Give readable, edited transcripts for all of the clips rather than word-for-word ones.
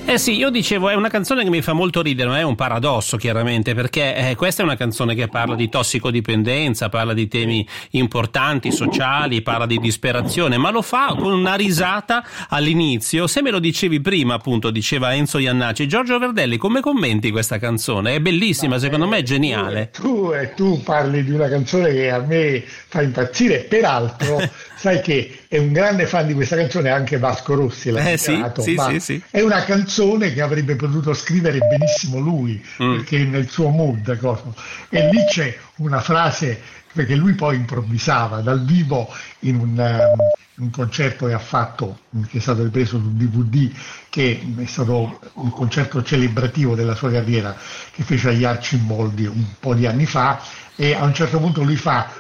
Sì, io dicevo, è una canzone che mi fa molto ridere, non è un paradosso chiaramente, perché questa è una canzone che parla di tossicodipendenza, parla di temi importanti, sociali, parla di disperazione, ma lo fa con una risata all'inizio. Se me lo dicevi prima, appunto, diceva Enzo Jannacci. Giorgio Verdelli, come commenti questa canzone? È bellissima, secondo me è geniale. Tu parli di una canzone che a me fa impazzire, peraltro sai che è un grande fan di questa canzone anche Vasco Rossi, l'ha dichiarato, sì. è una canzone che avrebbe potuto scrivere benissimo lui, perché è nel suo mood, e lì c'è una frase, perché lui poi improvvisava dal vivo in un concerto che ha fatto, che è stato ripreso su DVD, che è stato un concerto celebrativo della sua carriera che fece agli Arcimboldi un po' di anni fa, e a un certo punto lui fa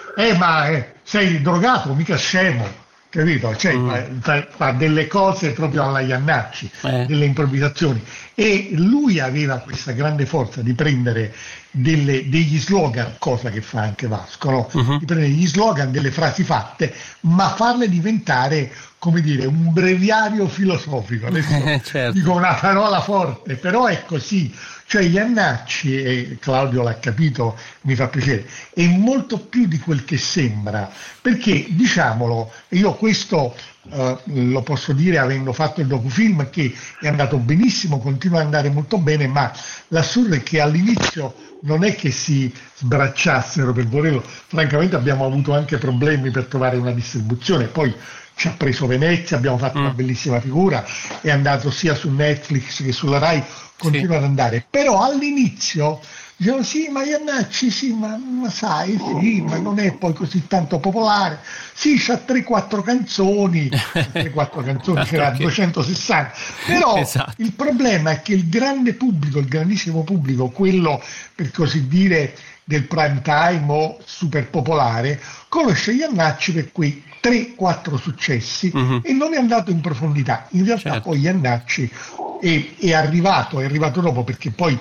sei drogato, mica scemo, capito? Cioè, fa delle cose proprio alla Jannacci, delle improvvisazioni, e lui aveva questa grande forza di prendere degli slogan, cosa che fa anche Vasco, no? Di prendere gli slogan, delle frasi fatte, ma farle diventare, come dire, un breviario filosofico. Adesso certo. dico una parola forte, però è così. Cioè Jannacci, e Claudio l'ha capito, mi fa piacere, è molto più di quel che sembra, perché diciamolo, io questo lo posso dire avendo fatto il docufilm, che è andato benissimo, continua ad andare molto bene, ma l'assurdo è che all'inizio non è che si sbracciassero per volerlo, francamente abbiamo avuto anche problemi per trovare una distribuzione, poi ci ha preso Venezia, abbiamo fatto una bellissima figura, è andato sia su Netflix che sulla Rai, continua ad andare, però all'inizio dicevano sì, ma Jannacci sì, ma sai, sì, ma non è poi così tanto popolare, sì, c'ha 3-4 canzoni, 3-4 canzoni, c'era 260, però esatto. Il problema è che il grande pubblico, il grandissimo pubblico, quello per così dire del prime time o super popolare, conosce Jannacci per quei 3-4 successi e non è andato in profondità. In realtà poi Jannacci è arrivato dopo, perché poi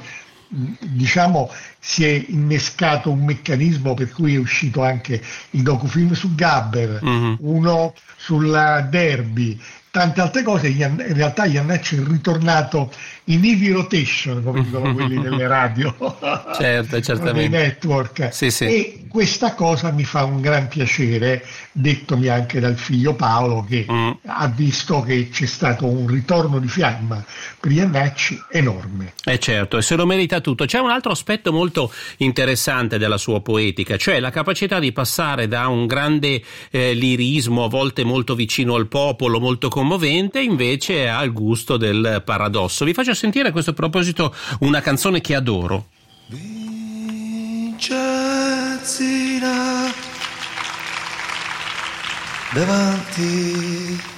diciamo si è innescato un meccanismo per cui è uscito anche il docufilm su Gabber, uno sulla Derby, tante altre cose. In realtà Jannacci è ritornato in heavy rotation, come dicono quelli delle radio, certo, certamente, dei network, sì. E questa cosa mi fa un gran piacere, dettomi anche dal figlio Paolo, che ha visto che c'è stato un ritorno di fiamma per Jannacci enorme. Certo, e se lo merita tutto. C'è un altro aspetto molto interessante della sua poetica, cioè la capacità di passare da un grande lirismo, a volte molto vicino al popolo, molto commovente, invece al gusto del paradosso. Vi faccio sentire a questo proposito una canzone che adoro. Vincenzina davanti